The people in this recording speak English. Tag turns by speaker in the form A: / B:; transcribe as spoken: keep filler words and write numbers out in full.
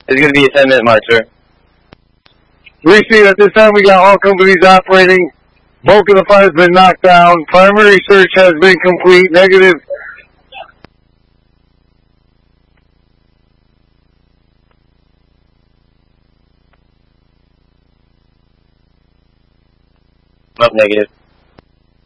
A: It's going to be a ten minute march, sir.
B: We see that this time we got all companies operating. Bulk of the fire's been knocked down. Primary search has been complete. Negative.
A: Up negative.